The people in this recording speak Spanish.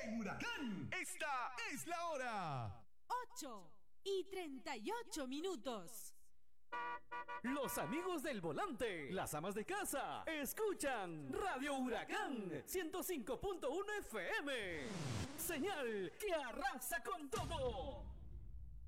En Huracán, esta es la hora. 8:38. Los amigos del volante, las amas de casa, escuchan Radio Huracán 105.1 FM. Señal que arrasa con todo.